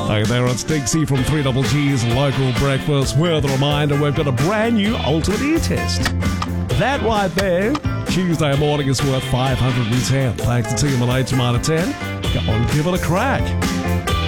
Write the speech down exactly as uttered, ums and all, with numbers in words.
Hey there, it's Dixie from three Double G's Local Breakfast with a reminder we've got a brand new Ultimate Ear Test. That right there, Tuesday morning is worth five hundred ten. Thanks to T M and H Minor ten. Go on, give it a crack.